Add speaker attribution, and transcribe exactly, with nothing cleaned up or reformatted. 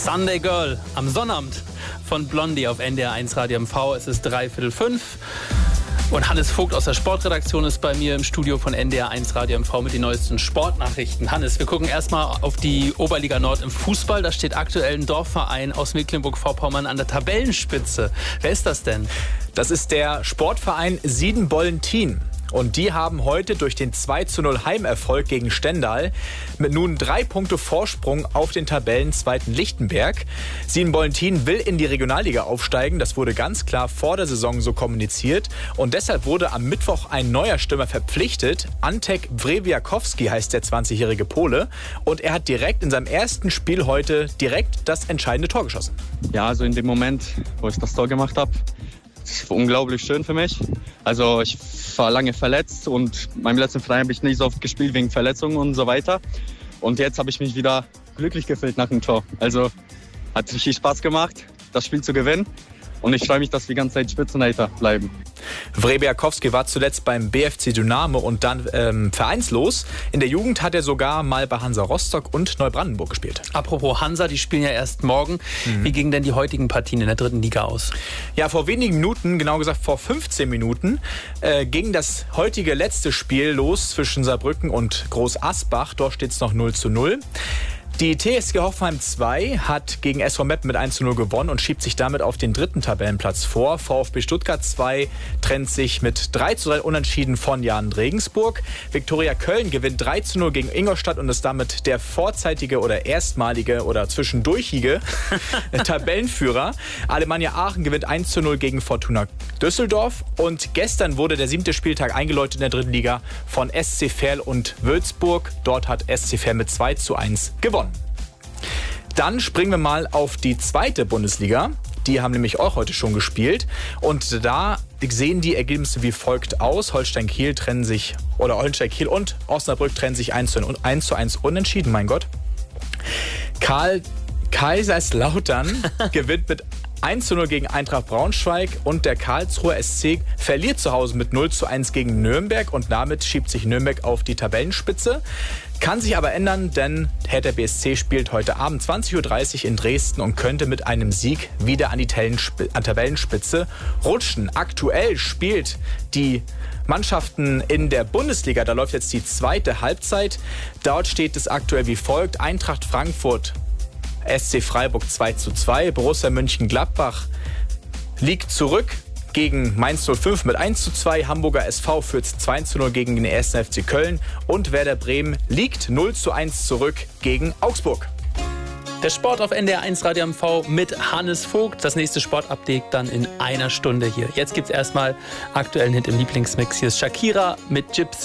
Speaker 1: Sunday Girl am Sonnabend von Blondie auf N D R eins Radio M V. Es ist dreiviertel fünf. Und Hannes Vogt aus der Sportredaktion ist bei mir im Studio von N D R eins Radio M V mit den neuesten Sportnachrichten. Hannes, wir gucken erstmal auf die Oberliga Nord im Fußball. Da steht aktuell ein Dorfverein aus Mecklenburg-Vorpommern an der Tabellenspitze. Wer ist das denn?
Speaker 2: Das ist der Sportverein Siedenbollentin. Und die haben heute durch den zwei zu null Heimerfolg gegen Stendal mit nun drei Punkte Vorsprung auf den Tabellenzweiten Lichtenberg. Siedenbollentin will in die Regionalliga aufsteigen. Das wurde ganz klar vor der Saison so kommuniziert. Und deshalb wurde am Mittwoch ein neuer Stürmer verpflichtet. Antek Wrewiakowski heißt der zwanzigjährige Pole. Und er hat direkt in seinem ersten Spiel heute direkt das entscheidende Tor geschossen.
Speaker 3: Ja, also in dem Moment, wo ich das Tor gemacht habe, das war unglaublich schön für mich. Also ich war lange verletzt und beim letzten Verein habe ich nicht so oft gespielt wegen Verletzungen und so weiter. Und jetzt habe ich mich wieder glücklich gefühlt nach dem Tor. Also hat richtig Spaß gemacht, das Spiel zu gewinnen. Und ich freue mich, dass wir die ganze Zeit Spitzenreiter bleiben.
Speaker 2: Wrewiakowski war zuletzt beim B F C Dynamo und dann ähm, vereinslos. In der Jugend hat er sogar mal bei Hansa Rostock und Neubrandenburg gespielt.
Speaker 1: Apropos Hansa, die spielen ja erst morgen. Mhm. Wie gingen denn die heutigen Partien in der dritten Liga aus?
Speaker 2: Ja, vor wenigen Minuten, genau gesagt vor fünfzehn Minuten, äh, ging das heutige letzte Spiel los zwischen Saarbrücken und Groß Asbach. Dort steht es noch null zu null. Die T S G Hoffenheim zwei hat gegen S V Meppen mit eins zu null gewonnen und schiebt sich damit auf den dritten Tabellenplatz vor. VfB Stuttgart zwei trennt sich mit drei zu drei Unentschieden von Jan Regensburg. Viktoria Köln gewinnt drei zu null gegen Ingolstadt und ist damit der vorzeitige oder erstmalige oder zwischendurchige Tabellenführer. Alemannia Aachen gewinnt eins zu null gegen Fortuna Düsseldorf. Und gestern wurde der siebte Spieltag eingeläutet in der dritten Liga von S C Verl und Würzburg. Dort hat S C Verl mit zwei zu eins gewonnen. Dann springen wir mal auf die zweite Bundesliga. Die haben nämlich auch heute schon gespielt. Und da sehen die Ergebnisse wie folgt aus. Holstein Kiel trennen sich, oder Holstein Kiel und Osnabrück trennen sich eins zu eins unentschieden, mein Gott. Karl Kaiserslautern gewinnt mit eins zu null gegen Eintracht Braunschweig und der Karlsruher S C verliert zu Hause mit null zu eins gegen Nürnberg und damit schiebt sich Nürnberg auf die Tabellenspitze. Kann sich aber ändern, denn Hertha B S C spielt heute Abend zwanzig Uhr dreißig in Dresden und könnte mit einem Sieg wieder an die Tabellenspitze rutschen. Aktuell spielt die Mannschaften in der Bundesliga, da läuft jetzt die zweite Halbzeit. Dort steht es aktuell wie folgt: Eintracht Frankfurt S C Freiburg zwei zu zwei, Borussia Mönchengladbach liegt zurück gegen Mainz null fünf mit eins zu zwei, Hamburger S V führt zwei zu null gegen den ersten F C Köln und Werder Bremen liegt null zu eins zurück gegen Augsburg.
Speaker 1: Der Sport auf N D R eins Radio M V mit Hannes Vogt. Das nächste Sportupdate dann in einer Stunde hier. Jetzt gibt's erstmal aktuellen Hit im Lieblingsmix. Hier ist Shakira mit Gypsy.